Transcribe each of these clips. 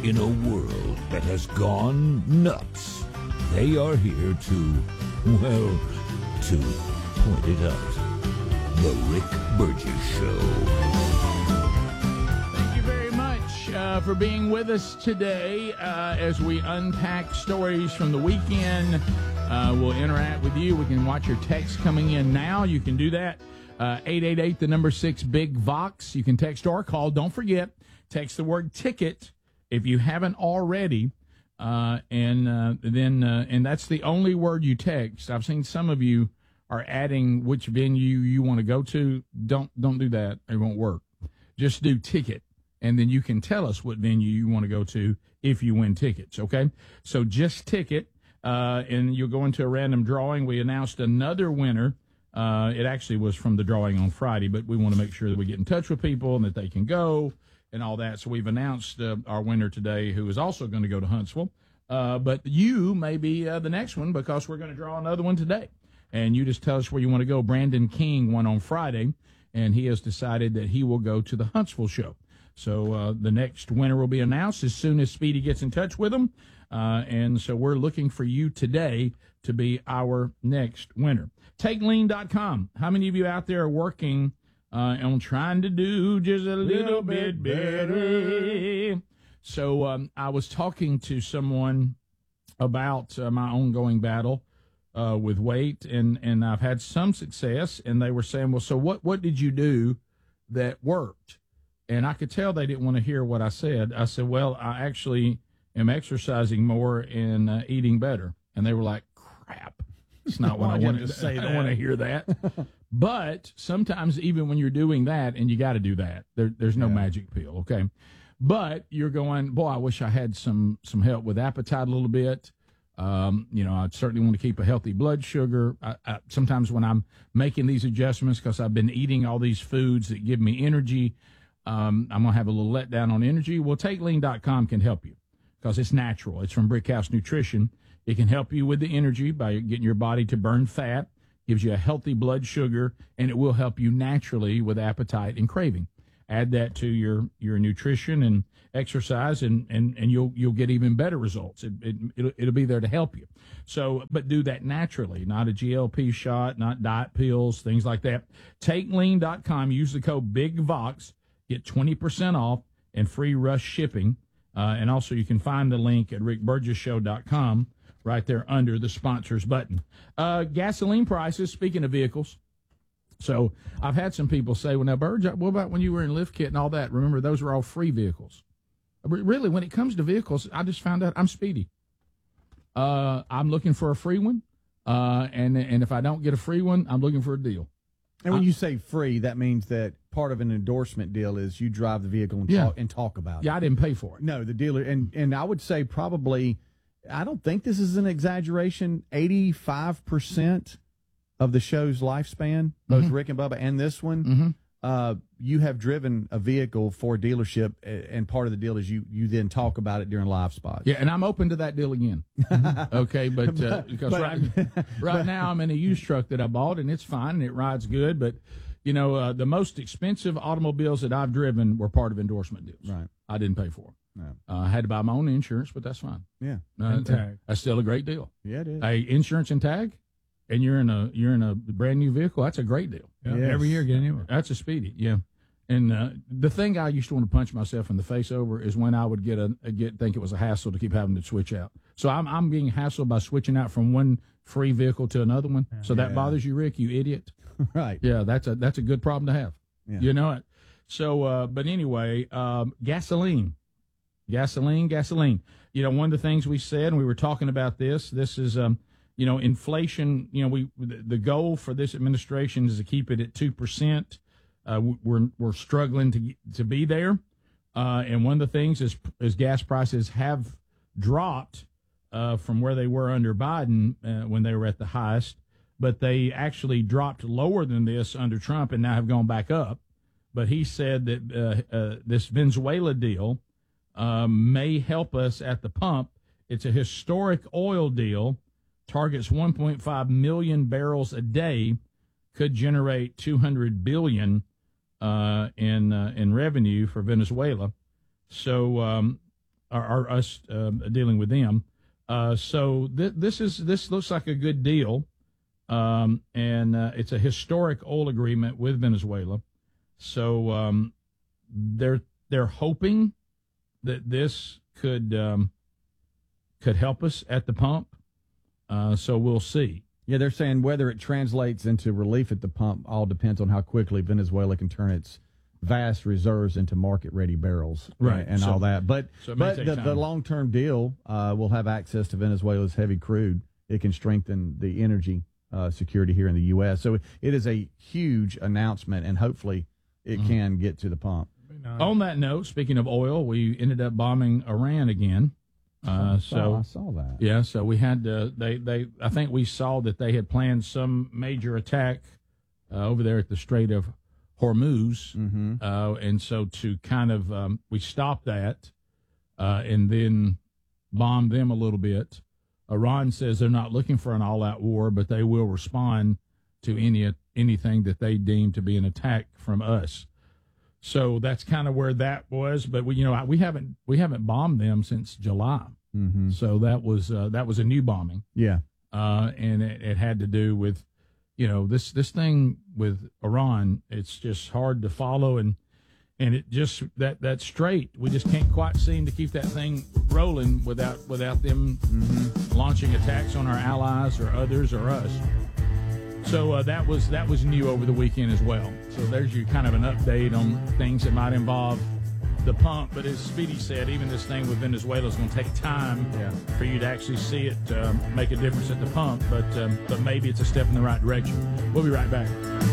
In a world that has gone nuts, they are here to point it out. The Rick Burgess Show. Thank you very much for being with us today as we unpack stories from the weekend. We'll interact with you. We can watch your texts coming in now. You can do that. 888, the number 6, Big Vox. You can text or call. Don't forget, text the word ticket if you haven't already. And that's the only word you text. I've seen some of you are adding which venue you want to go to. Don't do that. It won't work. Just do ticket, and then you can tell us what venue you want to go to if you win tickets, okay? So just ticket, and you'll go into a random drawing. We announced another winner. It actually was from the drawing on Friday, but we want to make sure that we get in touch with people and that they can go and all that. So we've announced our winner today, who is also going to go to Huntsville. But you may be the next one, because we're going to draw another one today. And you just tell us where you want to go. Brandon King won on Friday, and he has decided that he will go to the Huntsville show. So the next winner will be announced as soon as Speedy gets in touch with him. And so we're looking for you today to be our next winner. TakeLean.com. How many of you out there are working on trying to do just a little bit better? So I was talking to someone about my ongoing battle with weight, and I've had some success, and they were saying, well, so what did you do that worked? And I could tell they didn't want to hear what I said. I said, well, I actually am exercising more and eating better. And they were like, crap. It's not what I wanted to say. I don't want to hear that. But sometimes even when you're doing that, and you got to do that, there's no magic pill, okay? But you're going, boy, I wish I had some help with appetite a little bit. I certainly want to keep a healthy blood sugar. I sometimes when I'm making these adjustments, because I've been eating all these foods that give me energy, I'm going to have a little letdown on energy. Well, TakeLean.com can help you, because it's natural. It's from Brickhouse Nutrition. It can help you with the energy by getting your body to burn fat, gives you a healthy blood sugar, and it will help you naturally with appetite and craving. Add that to your nutrition and exercise, and you'll get even better results. It'll be there to help you. So, but do that naturally, not a GLP shot, not diet pills, things like that. TakeLean.com. Use the code BIGVOX. Get 20% off and free rush shipping. And also you can find the link at rickburgesshow.com right there under the sponsors button. Gasoline prices, speaking of vehicles. So I've had some people say, well, now, Burge, what about when you were in Lift Kit and all that? Remember, those were all free vehicles. Really, when it comes to vehicles, I just found out I'm speedy. I'm looking for a free one. And if I don't get a free one, I'm looking for a deal. And when you say free, that means that part of an endorsement deal is you drive the vehicle and talk about it. Yeah, I didn't pay for it. No, the dealer. And I would say probably, I don't think this is an exaggeration, 85% of the show's lifespan, both Rick and Bubba and this one, you have driven a vehicle for a dealership, and part of the deal is you then talk about it during live spots. Yeah, and I'm open to that deal again. Okay, but right now I'm in a used truck that I bought, and it's fine, and it rides good, but the most expensive automobiles that I've driven were part of endorsement deals. Right. I didn't pay for them. No. I had to buy my own insurance, but that's fine. Yeah. And tag. That's still a great deal. Yeah, it is. Hey, insurance and tag, and you're in a brand new vehicle. That's a great deal. Yeah, yes. Every year, get a new one. That's a speedy. Yeah. And the thing I used to want to punch myself in the face over is when I would think it was a hassle to keep having to switch out. So I'm being hassled by switching out from one free vehicle to another one. So that bothers you, Rick, you idiot. Right. Yeah, that's a good problem to have. Yeah. You know it. So, but anyway, gasoline. One of the things we said, and we were talking about this is, inflation, the goal for this administration is to keep it at 2%. We're struggling to be there. And one of the things is gas prices have dropped from where they were under Biden when they were at the highest, but they actually dropped lower than this under Trump and now have gone back up. But he said that this Venezuela deal may help us at the pump. It's a historic oil deal, targets 1.5 million barrels a day, could generate $200 billion in revenue for Venezuela. So or us dealing with them. So this looks like a good deal, and it's a historic oil agreement with Venezuela. So they're hoping that this could help us at the pump. So we'll see. Yeah, they're saying whether it translates into relief at the pump all depends on how quickly Venezuela can turn its vast reserves into market-ready barrels, right, and all that. But the long-term deal will have access to Venezuela's heavy crude. It can strengthen the energy security here in the U.S. So it is a huge announcement, and hopefully it can get to the pump. On that note, speaking of oil, we ended up bombing Iran again. I saw that. Yeah, so we had I think we saw that they had planned some major attack over there at the Strait of Hormuz, and so to kind of we stopped that and then bombed them a little bit. Iran says they're not looking for an all-out war, but they will respond to anything that they deem to be an attack from us. So that's kind of where that was. But we haven't bombed them since July. So that was a new bombing. Yeah, and it had to do with this thing with Iran. It's just hard to follow, and it just that strait, we just can't quite seem to keep that thing rolling without them launching attacks on our allies or others or us. So that was new over the weekend as well. So there's your kind of an update on things that might involve the pump. But as Speedy said, even this thing with Venezuela is going to take time for you to actually see it make a difference at the pump. But maybe it's a step in the right direction. We'll be right back.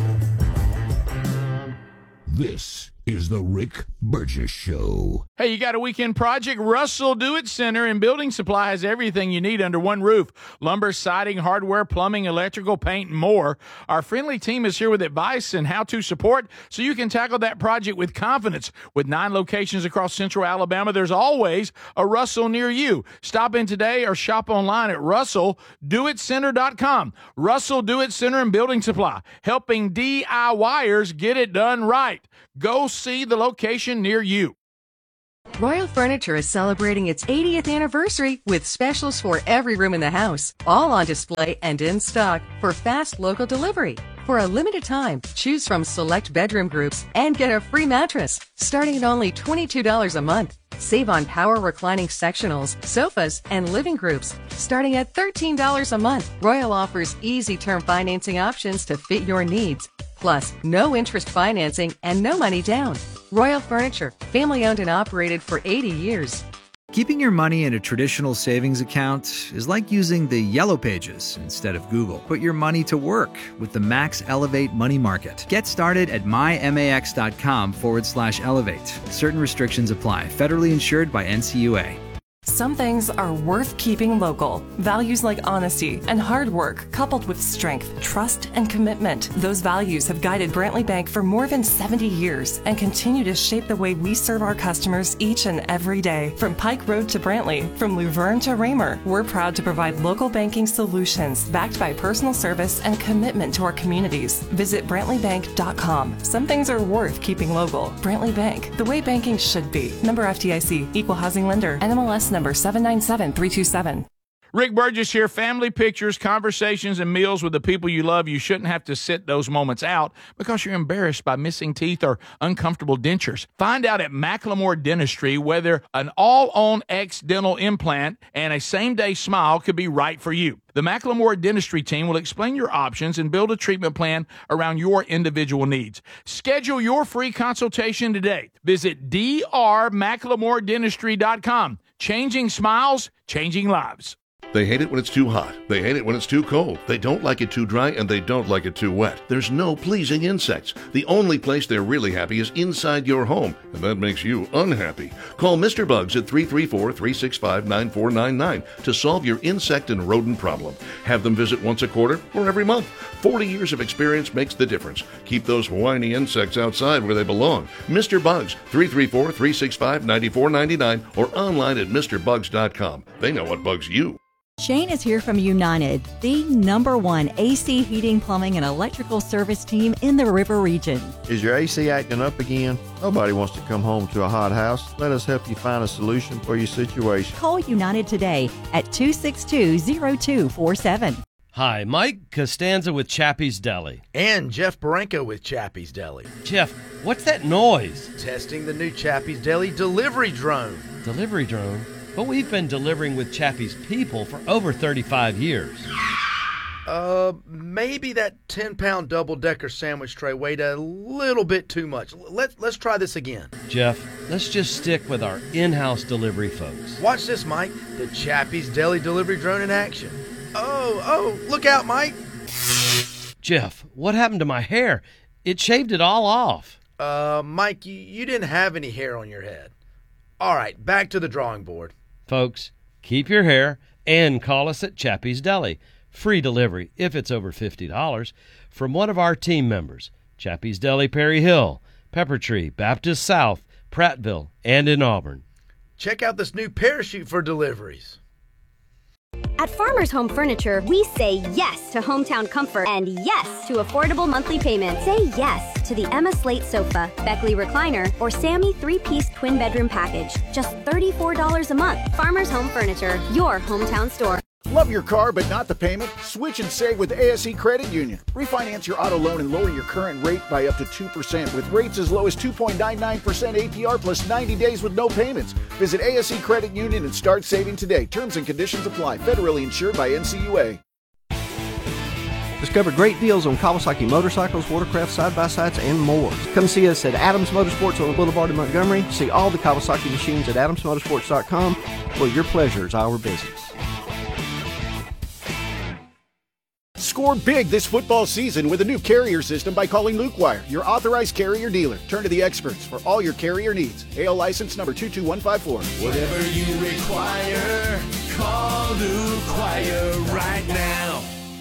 This is the Rick Burgess Show. Hey, you got a weekend project? Russell Do-It Center and Building Supply has everything you need under one roof. Lumber, siding, hardware, plumbing, electrical, paint, and more. Our friendly team is here with advice and how-to support so you can tackle that project with confidence. With 9 locations across central Alabama, there's always a Russell near you. Stop in today or shop online at RussellDoItCenter.com. Russell Do-It Center and Building Supply, helping DIYers get it done right. Go see the location near you. Royal Furniture is celebrating its 80th anniversary with specials for every room in the house, all on display and in stock for fast local delivery. For a limited time, choose from select bedroom groups and get a free mattress, starting at only $22 a month. Save on power reclining sectionals, sofas, and living groups, starting at $13 a month. Royal offers easy term financing options to fit your needs. Plus, no interest financing and no money down. Royal Furniture, family owned and operated for 80 years. Keeping your money in a traditional savings account is like using the Yellow Pages instead of Google. Put your money to work with the Max Elevate Money Market. Get started at mymax.com/elevate. Certain restrictions apply. Federally insured by NCUA. Some things are worth keeping local. Values like honesty and hard work, coupled with strength, trust, and commitment. Those values have guided Brantley Bank for more than 70 years and continue to shape the way we serve our customers each and every day. From Pike Road to Brantley, from Luverne to Raymer, we're proud to provide local banking solutions backed by personal service and commitment to our communities. Visit BrantleyBank.com. Some things are worth keeping local. Brantley Bank, the way banking should be. Member FDIC, Equal Housing Lender, NMLS number 797327. Rick Burgess here. Family pictures, conversations, and meals with the people you love. You shouldn't have to sit those moments out because you're embarrassed by missing teeth or uncomfortable dentures. Find out at Macklemore Dentistry whether an all-on-X dental implant and a same-day smile could be right for you. The Macklemore Dentistry team will explain your options and build a treatment plan around your individual needs. Schedule your free consultation today. Visit drmacklemore.dentistry.com. Changing smiles, changing lives. They hate it when it's too hot. They hate it when it's too cold. They don't like it too dry, and they don't like it too wet. There's no pleasing insects. The only place they're really happy is inside your home, and that makes you unhappy. Call Mr. Bugs at 334-365-9499 to solve your insect and rodent problem. Have them visit once a quarter or every month. 40 years of experience makes the difference. Keep those whiny insects outside where they belong. Mr. Bugs, 334-365-9499 or online at MrBugs.com. They know what bugs you. Shane is here from United, the #1 AC heating, plumbing, and electrical service team in the River Region. Is your AC acting up again? Nobody wants to come home to a hot house. Let us help you find a solution for your situation. Call United today at 262-0247. Hi, Mike Costanza with Chappie's Deli. And Jeff Baranko with Chappie's Deli. Jeff, what's that noise? Testing the new Chappie's Deli delivery drone. Delivery drone? But we've been delivering with Chappie's people for over 35 years. Maybe that 10-pound double-decker sandwich tray weighed a little bit too much. Let's try this again. Jeff, let's just stick with our in-house delivery folks. Watch this, Mike. The Chappie's Deli delivery drone in action. Oh, look out, Mike. Jeff, what happened to my hair? It shaved it all off. Mike, you didn't have any hair on your head. All right, back to the drawing board. Folks, keep your hair and call us at Chappie's Deli. Free delivery, if it's over $50, from one of our team members. Chappie's Deli, Perry Hill, Pepper Tree, Baptist South, Prattville, and in Auburn. Check out this new parachute for deliveries. At Farmers Home Furniture, we say yes to hometown comfort and yes to affordable monthly payments. Say yes to the Emma Slate sofa, Beckley recliner, or Sammy 3-piece twin bedroom package. Just $34 a month. Farmers Home Furniture, your hometown store. Love your car but not the payment? Switch and save with ASE Credit Union. Refinance your auto loan and lower your current rate by up to 2% with rates as low as 2.99% APR plus 90 days with no payments. Visit ASE Credit Union and start saving today. Terms and conditions apply. Federally insured by NCUA. Discover great deals on Kawasaki motorcycles, watercraft, side-by-sides, and more. Come see us at Adams Motorsports on the Boulevard in Montgomery. See all the Kawasaki machines at adamsmotorsports.com, where your pleasure is our business. Score big this football season with a new carrier system by calling Luke Wire, your authorized carrier dealer. Turn to the experts for all your carrier needs. AL license number 22154. Whatever you require, call Luke Wire right now.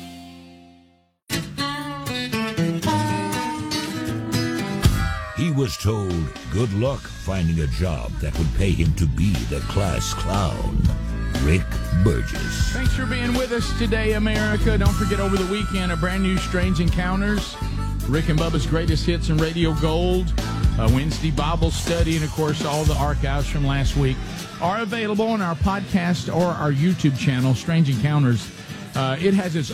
He was told good luck finding a job that would pay him to be the class clown. Rick Burgess. Thanks for being with us today, America. Don't forget, over the weekend, a brand new Strange Encounters, Rick and Bubba's Greatest Hits and Radio Gold, a Wednesday Bible study, and, of course, all the archives from last week are available on our podcast or our YouTube channel, Strange Encounters. It has its